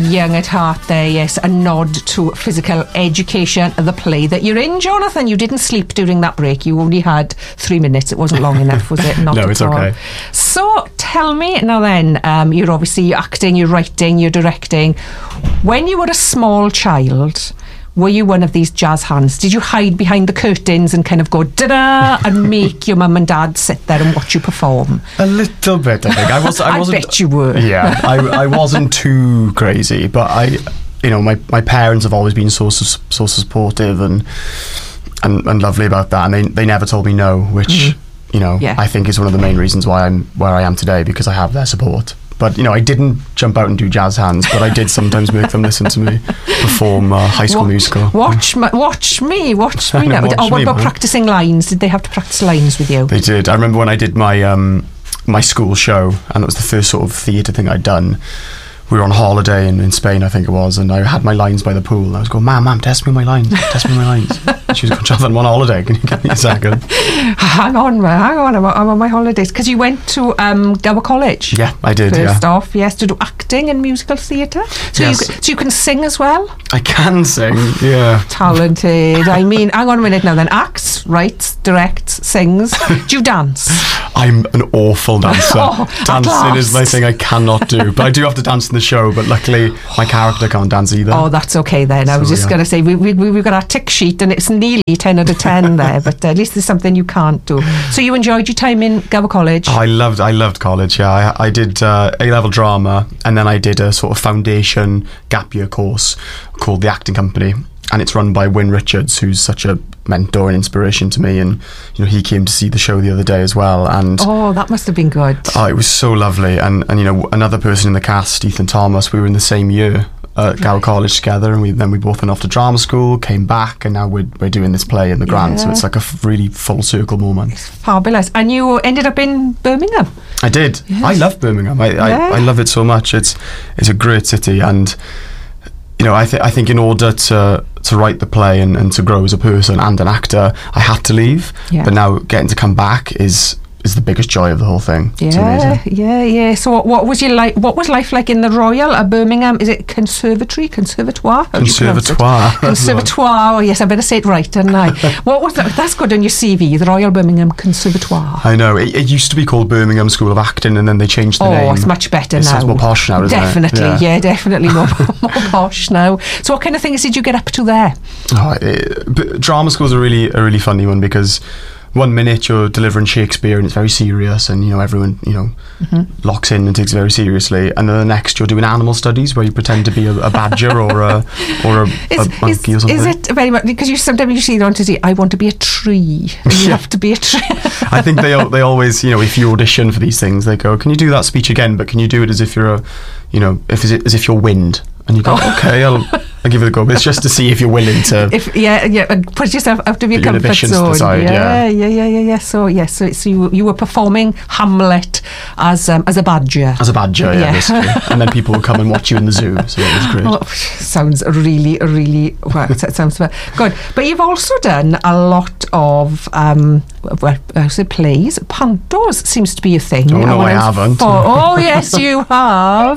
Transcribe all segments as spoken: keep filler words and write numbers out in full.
young at heart there, yes. A nod to physical education, the play that you're in, Jonathan. You didn't sleep during that break. You only had three minutes. It wasn't long enough, was it? Not no, at it's all. okay. So tell me now then, um, you're obviously acting, you're writing, you're directing. When you were a small child, were you one of these jazz hands? Did you hide behind the curtains and kind of go da-da and make your mum and dad sit there and watch you perform? A little bit, I think. I, was, I, I wasn't, bet you were. Yeah, I, I wasn't too crazy, but I, you know, my, my parents have always been so, so supportive and, and and lovely about that, and they they never told me no, which, mm-hmm. you know, yeah. I think is one of the main reasons why I'm where I am today, because I have their support. But, you know, I didn't jump out and do jazz hands, but I did sometimes make them listen to me perform uh, High School watch, Musical. Watch, my, watch me, watch me now. watch oh, what me, about man. practicing lines? Did they have to practice lines with you? They did. I remember when I did my um, my school show, and it was the first sort of theatre thing I'd done. We were on holiday in, in Spain, I think it was, and I had my lines by the pool, and I was going, Mam, Mam, test me my lines, test me my lines. And she was going, Jonathan, I'm on holiday, can you give me a second? Hang on, man, hang on, I'm, I'm on my holidays. Because you went to um, Gower College. Yeah, I did, First yeah. off, yes, to do acting and musical theatre. So, yes. you, so you can sing as well? I can sing, yeah. Talented. I mean, hang on a minute now then. Acts, writes, directs, sings. Do you dance? I'm an awful dancer. Oh, Dancing is my thing I cannot do. But I do have to dance in the show, but luckily my character can't dance either. Oh, that's okay then. I was So, just yeah. going to say, we, we, we've got our tick sheet and it's nearly ten out of ten there, but at least there's something you can't do. So you enjoyed your time in Gower College? Oh, I loved I loved college, yeah. I, I did uh, A-level drama, and then I did a sort of foundation gap year course called The Acting Company, and it's run by Wyn Richards, who's such a mentor and inspiration to me, and you know, he came to see the show the other day as well, and oh, that must have been good. oh, it was so lovely. And, and you know, another person in the cast, Ethan Thomas, we were in the same year at Gower College together, and we then we both went off to drama school, came back, and now we're, we're doing this play in the Grant, Yeah. so it's like a f- really full circle moment. Fabulous. And you ended up in Birmingham? I did. Yes. I love Birmingham. I, Yeah. I, I love it so much. It's it's a great city, and you know, I think I think in order to to write the play and, and to grow as a person and an actor, I had to leave. Yeah. But now getting to come back is is the biggest joy of the whole thing. It's Yeah, amazing. yeah, yeah. So what, what was your like? What was life like in the Royal at Birmingham? Is it conservatory, conservatoire? How do you pronounce it? Conservatoire. Conservatoire. Oh, yes, I better say it right, didn't I? What was that? That's good on your C V. The Royal Birmingham Conservatoire. I know. It, it used to be called Birmingham School of Acting, and then they changed the Oh, name. it's much better It now. sounds more posh now, doesn't Definitely, it? yeah, definitely more, more posh now. So, what kind of things did you get up to there? Oh, it, but drama school's a really a really funny one, because one minute you're delivering Shakespeare and it's very serious, and you know, everyone, you know, mm-hmm. locks in and takes it very seriously, and then the next you're doing animal studies where you pretend to be a, a badger or a or a, Is, a monkey is, or something. is it very much because you sometimes you see it on T V? I want to be a tree. And you Yeah. have to be a tree. I think they al- they always, you know, if you audition for these things, they go, "Can you do that speech again? But can you do it as if you're a, you know, if as if, as if you're wind?" And you go, Oh. "Okay, I'll." I'll give it a go, but it's just to see if you're willing to. If yeah, yeah, and put yourself out of your Put your comfort inhibitions to zone. the side, yeah, yeah. yeah, yeah, yeah, yeah. So yes, so, so you you were performing Hamlet as um, as a badger. As a badger, yeah, Yeah. basically. And then people would come and watch you in the zoo, so it was great. Oh, sounds really, really well. That sounds good. But you've also done a lot of um, well, I said plays. Pantos seems to be a thing. Oh, no, When I was haven't. for- oh yes, you have.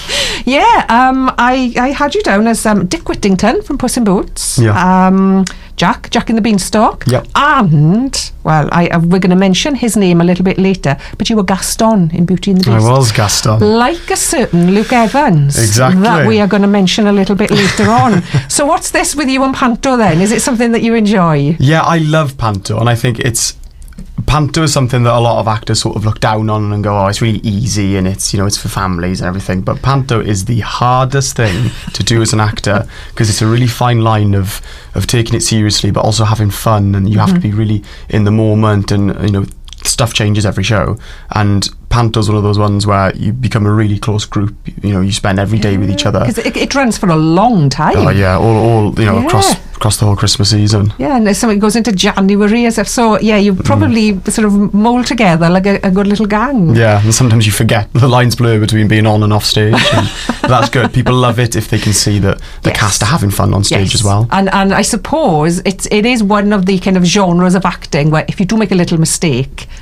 Yeah, um, I I had you down as um, Dick Whittington from Puss in Boots. Yeah. Um, Jack, Jack in the Beanstalk. Yep. And, well, I, uh, we're going to mention his name a little bit later, but you were Gaston in Beauty and the I Beast. was Gaston. Like a certain Luke Evans. Exactly. That we are going to mention a little bit later on. So what's this with you and Panto then? Is it something that you enjoy? Yeah, I love Panto, and I think it's Panto is something that a lot of actors sort of look down on and go, oh, it's really easy and it's, you know, it's for families and everything. But Panto is the hardest thing to do as an actor, because it's a really fine line of of taking it seriously but also having fun, and you have Mm-hmm. to be really in the moment, and you know, stuff changes every show, and Panto's one of those ones where you become a really close group. You know, you spend every day with each other. Because it, it runs for a long time. Oh yeah, all, all you know, Yeah. across across the whole Christmas season. Yeah, and something goes into January as if so. Yeah, you probably mm. sort of mould together like a, a good little gang. Yeah, and sometimes you forget the lines blur between being on and off stage. And that's good. People love it if they can see that the Yes. cast are having fun on stage Yes. as well. And and I suppose it's it is one of the kind of genres of acting where if you do make a little mistake,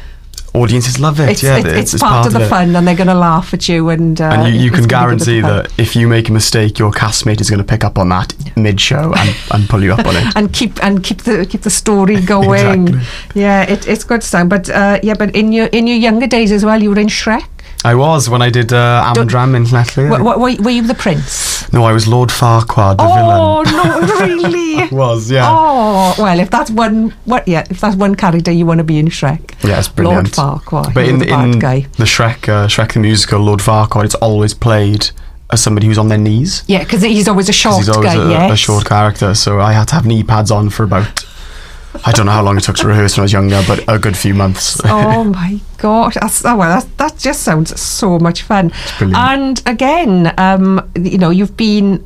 audiences love it. It's, yeah, it's, it's, it's part, part of the of fun, and they're going to laugh at you. And, uh, and you, you can guarantee that if you make a mistake, your castmate is going to pick up on that mid-show and, and pull you up on it, and keep and keep the keep the story going. Exactly. Yeah, it, it's good sound. But uh, yeah, but in your in your younger days as well, you were in Shrek. I was when I did uh, Amdram in Llanelli. W- w- were you the prince? No, I was Lord Farquaad, the oh, villain. Oh no, really? I was, yeah. Oh well, if that's one, what? Yeah, if that's one character you want to be in Shrek. Yeah, it's brilliant. Lord Farquaad, but in the, in guy. the Shrek, uh, Shrek the musical, Lord Farquaad, it's always played as somebody who's on their knees. Yeah, because he's always a short he's always guy. A, yes. a short character, so I had to have knee pads on for about. I don't know how long it took to rehearse when I was younger, but a good few months. Oh my gosh, that's, oh well, that that just sounds so much fun. It's brilliant. And again, um, you know, you've been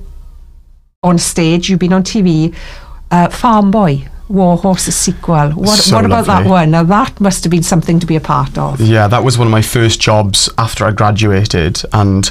on stage, you've been on T V. Uh, Farm Boy, War Horse, the sequel. What, so what about lovely. that one? Now that must have been something to be a part of. Yeah, that was one of my first jobs after I graduated, and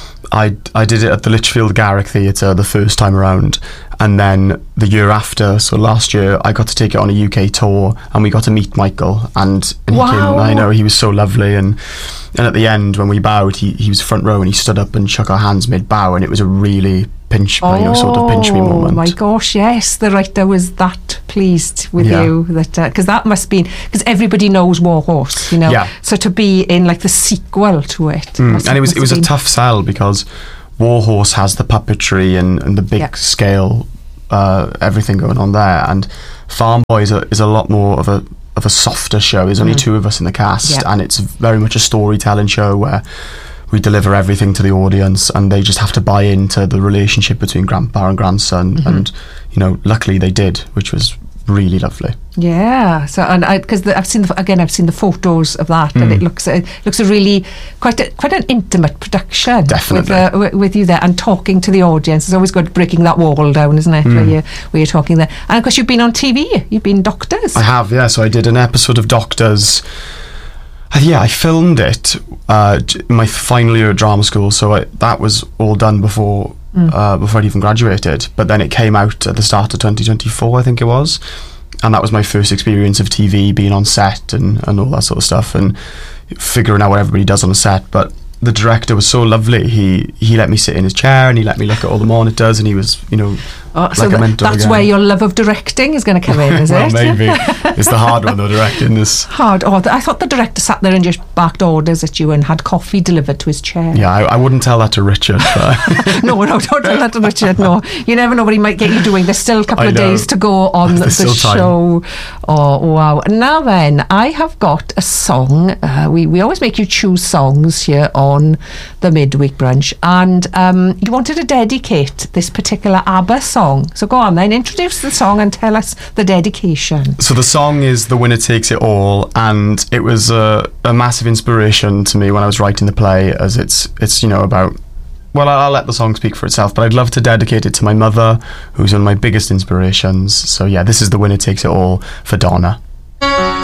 I I did it at the Lichfield Garrick Theatre the first time around, and then the year after, so last year, I got to take it on a U K tour, and we got to meet Michael, and, and he wow. came, I know, he was so lovely, and and at the end, when we bowed, he, he was front row, and he stood up and shook our hands mid-bow, and it was a really pinch, oh, you know, sort of pinch me moment. Oh my gosh, yes, the writer was that pleased with yeah. you, that because uh, that must be, because everybody knows War Horse, you know, yeah. so to be in like the sequel to it. Mm. Must, and it was it was been. a tough sell, because War Horse has the puppetry and, and the big yeah. scale, uh, everything going on there, and Farm Boy is a, is a lot more of a of a softer show. There's only mm. two of us in the cast, yeah. and it's very much a storytelling show where we deliver everything to the audience, and they just have to buy into the relationship between grandpa and grandson. Mm-hmm. And you know, luckily they did, which was really lovely. Yeah, so and I because I've seen the, again I've seen the photos of that, mm. and it looks it looks a really quite a, quite an intimate production. Definitely, with, uh, with, with you there and talking to the audience. It's always good breaking that wall down, isn't it? Mm. Where you where you're talking there, and of course you've been on T V. You've been Doctors. I have, yeah. So I did an episode of Doctors. Uh, yeah, I filmed it uh, in my final year at drama school, so I, that was all done before mm. uh, before I'd even graduated. But then it came out at the start of twenty twenty-four, I think it was, and that was my first experience of T V, being on set and, and all that sort of stuff, and figuring out what everybody does on a set. But the director was so lovely. He he let me sit in his chair, and he let me look at all the monitors, and he was, you know, oh, so like th- a mentor that's again. where your love of directing is going to come in, is well, it? maybe. It's the hard one though, directing this. Hard. Oh, th- I thought the director sat there and just barked orders at you and had coffee delivered to his chair. Yeah, I, I wouldn't tell that to Richard. But no, no, don't tell that to Richard. No, you never know what he might get you doing. There's still a couple I of know. days to go on There's the still show. Oh, wow. Now then, I have got a song. Uh, we, we always make you choose songs here on the Midweek Brunch, and um, you wanted to dedicate this particular ABBA song. So go on then, introduce the song and tell us the dedication. So the song is The Winner Takes It All, and it was a, a massive inspiration to me when I was writing the play, as it's, it's you know, about, well, I'll let the song speak for itself, but I'd love to dedicate it to my mother, who's one of my biggest inspirations. So yeah, this is The Winner Takes It All for Donna.